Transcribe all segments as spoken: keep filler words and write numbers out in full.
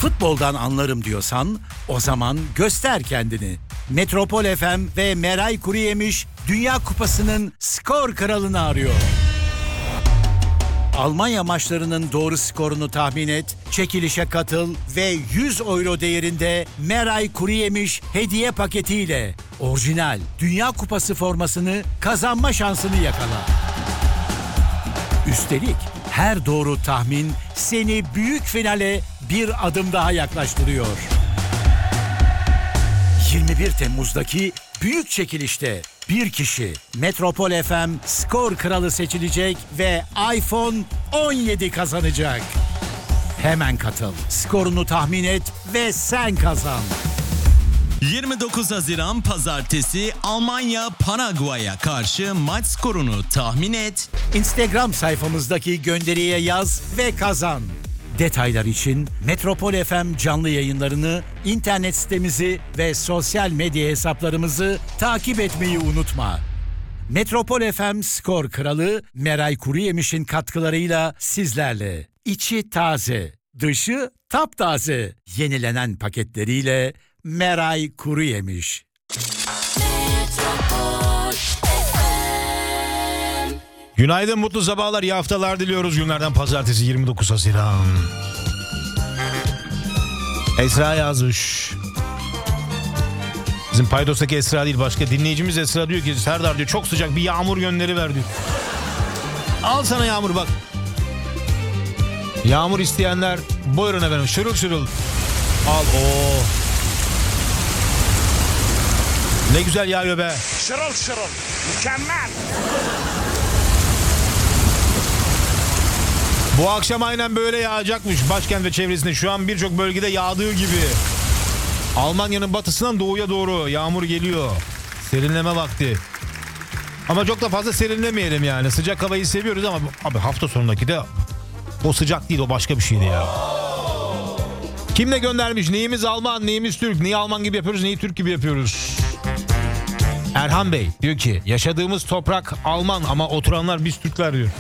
Futboldan anlarım diyorsan o zaman göster kendini. Metropol F M ve Meray Kuruyemiş Dünya Kupası'nın skor kralını arıyor. Almanya maçlarının doğru skorunu tahmin et, çekilişe katıl ve yüz euro değerinde Meray Kuruyemiş hediye paketiyle orijinal Dünya Kupası formasını kazanma şansını yakala. Üstelik her doğru tahmin seni büyük finale bir adım daha yaklaştırıyor. yirmi bir Temmuz'daki büyük çekilişte bir kişi Metropol F M skor kralı seçilecek ve iPhone on yedi kazanacak. Hemen katıl, skorunu tahmin et ve sen kazan. yirmi dokuz Haziran Pazartesi Almanya Paraguay'a karşı maç skorunu tahmin et. Instagram sayfamızdaki gönderiye yaz ve kazan. Detaylar için Metropol F M canlı yayınlarını, internet sitemizi ve sosyal medya hesaplarımızı takip etmeyi unutma. Metropol F M skor kralı Meray Kuruyemiş'in katkılarıyla sizlerle. İçi taze, dışı taptaze. Yenilenen paketleriyle Meray Kuruyemiş. Günaydın, mutlu sabahlar, iyi haftalar diliyoruz. Günlerden pazartesi yirmi dokuz Haziran. Esra yazmış. Bizim paydostaki Esra değil, başka dinleyicimiz Esra diyor ki Serdar diyor çok sıcak, bir yağmur gönderiver diyor. Al sana yağmur bak. Yağmur isteyenler buyurun efendim, şırıl şırıl. Al o. Ne güzel yağıyor be. Şırıl şırıl. Mükemmel. Bu akşam aynen böyle yağacakmış başkent ve çevresinde. Şu an birçok bölgede yağdığı gibi. Almanya'nın batısından doğuya doğru yağmur geliyor. Serinleme vakti. Ama çok da fazla serinlemeyelim yani. Sıcak havayı seviyoruz ama abi hafta sonundaki de o sıcak değil, o başka bir şeydi ya. Kim ne göndermiş? Neyimiz Alman, neyimiz Türk? Neyi Alman gibi yapıyoruz, neyi Türk gibi yapıyoruz? Erhan Bey diyor ki yaşadığımız toprak Alman ama oturanlar biz Türkler diyor.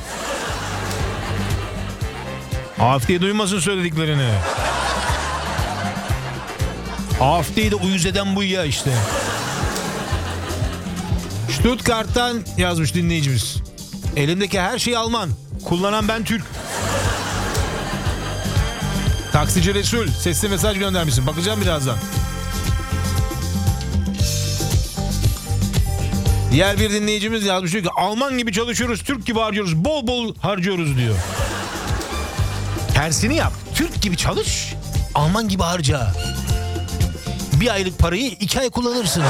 Afdiye duymasın söylediklerini. Afdiye'yi de uyuz eden bu ya işte. Stuttgart'tan yazmış dinleyicimiz. Elimdeki her şey Alman. Kullanan ben Türk. Taksici Resul sesli mesaj göndermişsin. Bakacağım birazdan. Diğer bir dinleyicimiz yazmış diyor ki Alman gibi çalışıyoruz, Türk gibi harcıyoruz, bol bol harcıyoruz diyor. Tersini yap. Türk gibi çalış, Alman gibi harca. Bir aylık parayı iki ay kullanırsın.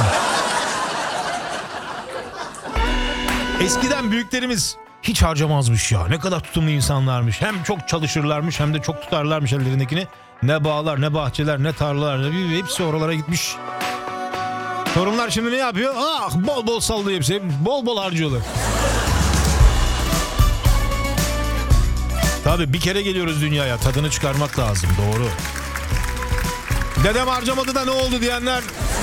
Eskiden büyüklerimiz hiç harcamazmış ya. Ne kadar tutumlu insanlarmış. Hem çok çalışırlarmış hem de çok tutarlarmış ellerindekini. Ne bağlar, ne bahçeler, ne tarlalar. Ne, hepsi oralara gitmiş. Torunlar şimdi ne yapıyor? Ah, bol bol sallıyor hepsi. Bol bol harcıyorlar. Tabii bir kere geliyoruz dünyaya. Tadını çıkarmak lazım. Doğru. Dedem harcamadı da ne oldu diyenler